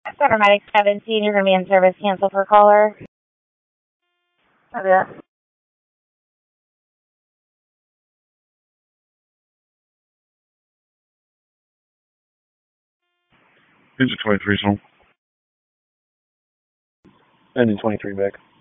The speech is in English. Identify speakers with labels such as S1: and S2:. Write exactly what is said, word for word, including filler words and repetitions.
S1: Automatic seventeen, you're going to be in service. Cancel for caller. Okay.
S2: Engine twenty-three, so.
S3: Engine twenty-three back.